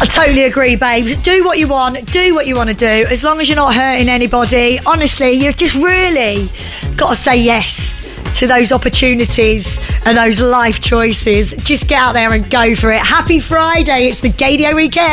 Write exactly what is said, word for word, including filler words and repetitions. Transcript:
I totally agree, babes. Do what you want, do what you want to do, as long as you're not hurting anybody. Honestly, you've just really got to say yes to those opportunities and those life choices. Just get out there and go for it. Happy Friday. It's the Gaydio weekend.